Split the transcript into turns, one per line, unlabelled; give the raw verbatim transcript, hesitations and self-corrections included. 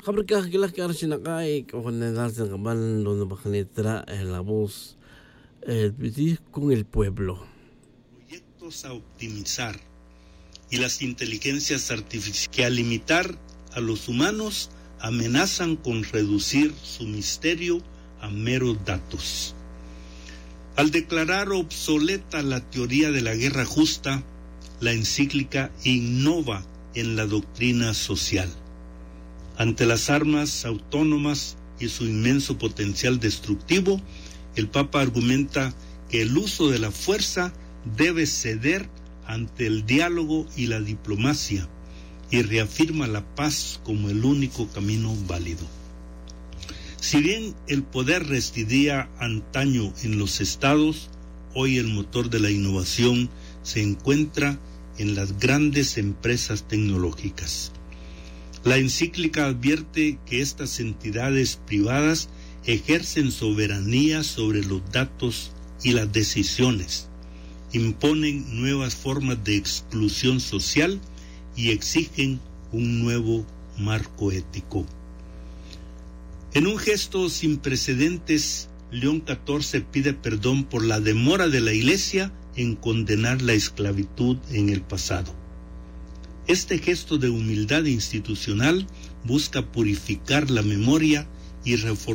Cabricas que las que archinacay, con el darse en cabal, donde bajanetra la voz, el pedir con el pueblo.
Proyectos a optimizar y las inteligencias artificiales que al limitar a los humanos amenazan con reducir su misterio a meros datos. Al declarar obsoleta la teoría de la guerra justa, la encíclica innova en la doctrina social. Ante las armas autónomas y su inmenso potencial destructivo, el Papa argumenta que el uso de la fuerza debe ceder ante el diálogo y la diplomacia y reafirma la paz como el único camino válido. Si bien el poder residía antaño en los estados, hoy el motor de la innovación se encuentra en las grandes empresas tecnológicas. La encíclica advierte que estas entidades privadas ejercen soberanía sobre los datos y las decisiones, imponen nuevas formas de exclusión social y exigen un nuevo marco ético. En un gesto sin precedentes, León catorce pide perdón por la demora de la Iglesia en condenar la esclavitud en el pasado. Este gesto de humildad institucional busca purificar la memoria y reforzar